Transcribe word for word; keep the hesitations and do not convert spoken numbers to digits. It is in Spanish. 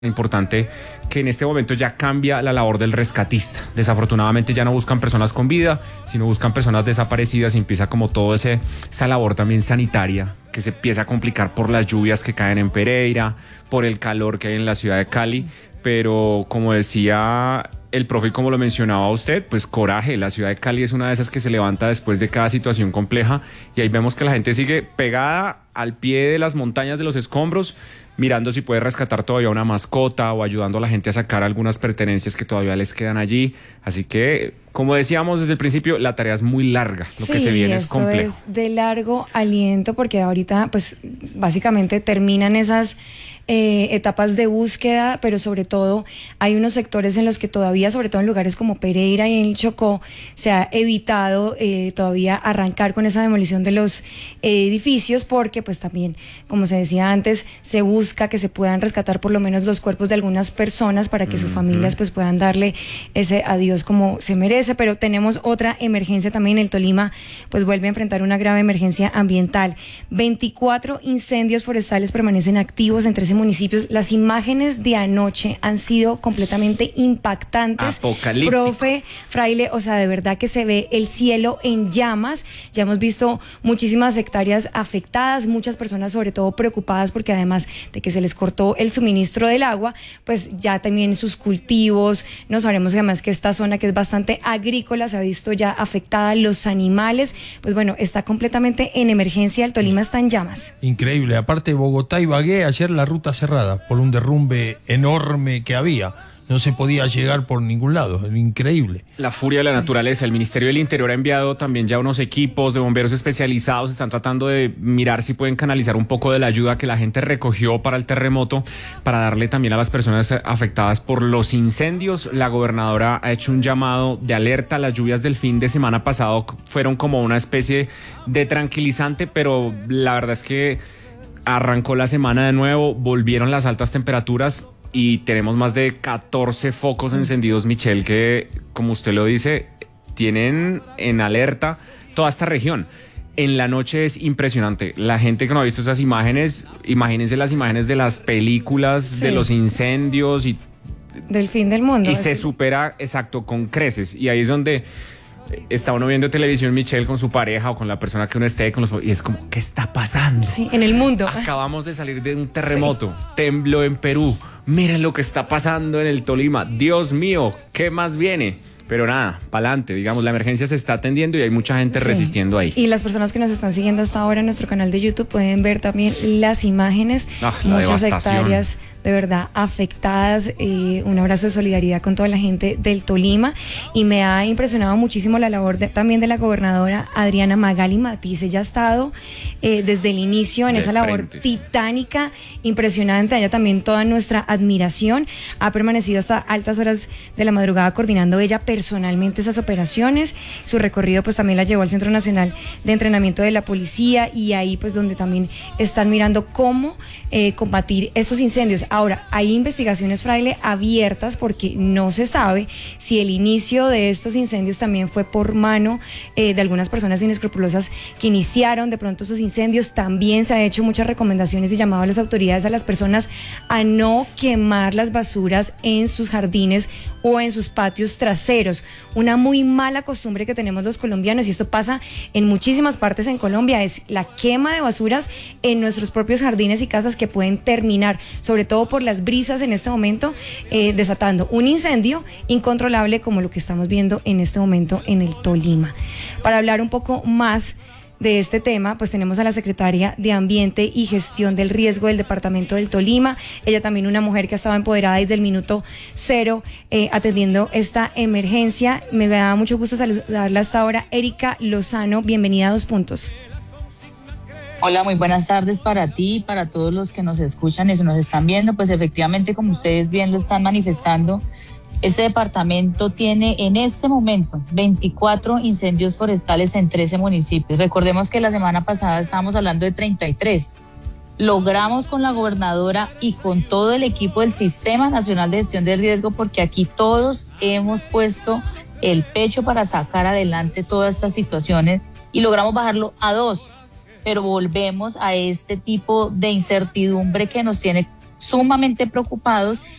Importante que en este momento ya cambia la labor del rescatista. Desafortunadamente ya no buscan personas con vida, sino buscan personas desaparecidas y empieza como todo ese esa labor también sanitaria que se empieza a complicar por las lluvias que caen en Pereira, por el calor que hay en la ciudad de Cali, pero como decía el profe y como lo mencionaba usted, pues coraje, la ciudad de Cali es una de esas que se levanta después de cada situación compleja y ahí vemos que la gente sigue pegada al pie de las montañas de los escombros, mirando si puede rescatar todavía una mascota o ayudando a la gente a sacar algunas pertenencias que todavía les quedan allí. Así que, como decíamos desde el principio, la tarea es muy larga, lo sí, que se viene es complejo. Es de largo aliento porque ahorita, pues, básicamente terminan esas eh, etapas de búsqueda, pero sobre todo hay unos sectores en los que todavía, sobre todo en lugares como Pereira y en el Chocó, se ha evitado eh, todavía arrancar con esa demolición de los edificios porque, pues, también, como se decía antes, se busca que se puedan rescatar por lo menos los cuerpos de algunas personas para que mm-hmm. sus familias pues puedan darle ese adiós como se merece. Pero tenemos otra emergencia también. El Tolima pues vuelve a enfrentar una grave emergencia ambiental. veinticuatro incendios forestales permanecen activos en trece municipios. Las imágenes de anoche han sido completamente impactantes. Apocalíptico. Profe Fraile, o sea, de verdad que se ve el cielo en llamas. Ya hemos visto muchísimas hectáreas afectadas, muchas personas sobre todo preocupadas porque además de que se les cortó el suministro del agua, pues ya también sus cultivos, no sabemos además que esta zona que es bastante agrícola se ha visto ya afectada, los animales, pues bueno, está completamente en emergencia, el Tolima está en llamas. Increíble, aparte Bogotá y Ibagué, ayer la ruta cerrada por un derrumbe enorme que había. No se podía llegar por ningún lado, es increíble. La furia de la naturaleza. El Ministerio del Interior ha enviado también ya unos equipos de bomberos especializados, están tratando de mirar si pueden canalizar un poco de la ayuda que la gente recogió para el terremoto, para darle también a las personas afectadas por los incendios. La gobernadora ha hecho un llamado de alerta. Las lluvias del fin de semana pasado fueron como una especie de tranquilizante, pero la verdad es que arrancó la semana de nuevo, volvieron las altas temperaturas y tenemos más de catorce focos encendidos, Michelle, que, como usted lo dice, tienen en alerta toda esta región. En la noche es impresionante. La gente que no ha visto esas imágenes, imagínense las imágenes de las películas, sí, de los incendios y del fin del mundo. Y se supera, exacto, con creces. Y ahí es donde está uno viendo televisión, Michelle, con su pareja o con la persona que uno esté, con los, y es como, ¿qué está pasando? Sí, en el mundo. Acabamos de salir de un terremoto, sí. Tembló en Perú, miren lo que está pasando en el Tolima, Dios mío, ¿qué más viene? Pero nada, para adelante, digamos, la emergencia se está atendiendo y hay mucha gente sí. resistiendo ahí. Y las personas que nos están siguiendo hasta ahora en nuestro canal de YouTube pueden ver también las imágenes, ah, la muchas devastación. Hectáreas de verdad afectadas. Eh, un abrazo de solidaridad con toda la gente del Tolima, y me ha impresionado muchísimo la labor de, también de la gobernadora Adriana Magali Matiz. Ella ha estado eh, desde el inicio en de esa labor frentes. titánica, impresionante. Ella también toda nuestra admiración, ha permanecido hasta altas horas de la madrugada coordinando ella personalmente esas operaciones. Su recorrido pues también la llevó al Centro Nacional de Entrenamiento de la Policía, y ahí pues donde también están mirando cómo eh, combatir estos incendios. Ahora, hay investigaciones, Fraile, abiertas porque no se sabe si el inicio de estos incendios también fue por mano eh, de algunas personas inescrupulosas que iniciaron de pronto esos incendios. También se han hecho muchas recomendaciones y llamado a las autoridades, a las personas, a no quemar las basuras en sus jardines o en sus patios traseros. Una muy mala costumbre que tenemos los colombianos, y esto pasa en muchísimas partes en Colombia, es la quema de basuras en nuestros propios jardines y casas, que pueden terminar, sobre todo por las brisas en este momento, eh, desatando un incendio incontrolable como lo que estamos viendo en este momento en el Tolima. Para hablar un poco más de este tema, pues tenemos a la secretaria de Ambiente y Gestión del Riesgo del departamento del Tolima. Ella también una mujer que ha estado empoderada desde el minuto cero eh, atendiendo esta emergencia. Me da mucho gusto saludarla hasta ahora. Erika Lozano, bienvenida a Dos Puntos. Hola, muy buenas tardes para ti y para todos los que nos escuchan y nos están viendo. Pues efectivamente, como ustedes bien lo están manifestando, este departamento tiene en este momento veinticuatro incendios forestales en trece municipios. Recordemos que la semana pasada estábamos hablando de treinta y tres. Logramos con la gobernadora y con todo el equipo del Sistema Nacional de Gestión del Riesgo, porque aquí todos hemos puesto el pecho para sacar adelante todas estas situaciones, y logramos bajarlo a dos. Pero volvemos a este tipo de incertidumbre que nos tiene sumamente preocupados